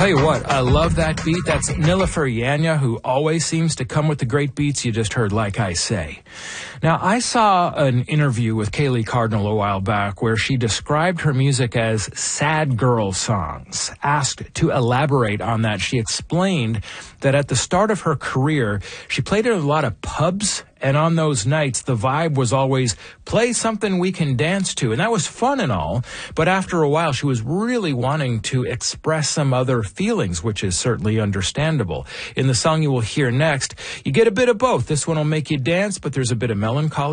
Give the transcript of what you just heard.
Tell you what, I love that beat. That's Nilüfer Yanya, who always seems to come with the great beats you just heard, Like I Say. Now, I saw an interview with Kaylee Cardinal a while back where she described her music as sad girl songs. Asked to elaborate on that, she explained that at the start of her career, she played at a lot of pubs, and on those nights, the vibe was always, play something we can dance to. And that was fun and all, but after a while, she was really wanting to express some other feelings, which is certainly understandable. In the song you will hear next, you get a bit of both. This one will make you dance, but there's a bit of melancholy